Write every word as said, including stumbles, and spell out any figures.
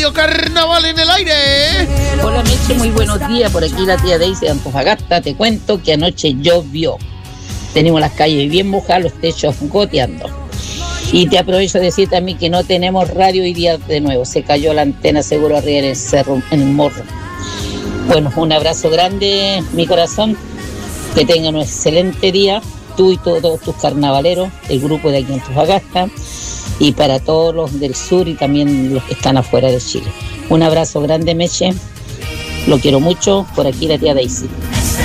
Radio Carnaval en el aire. Hola Meche, muy buenos días. Por aquí la tía Daisy de Antofagasta. Te cuento que anoche llovió. Tenemos las calles bien mojadas, los techos goteando. Y te aprovecho de decir también que no tenemos radio hoy día de nuevo. Se cayó la antena seguro arriba en el cerro, en el morro. Bueno, un abrazo grande, mi corazón. Que tengan un excelente día. Tú y todos, todos tus carnavaleros, el grupo de aquí en Antofagasta. Y para todos los del sur y también los que están afuera de Chile. Un abrazo grande, Meche. Lo quiero mucho. Por aquí la tía Daisy.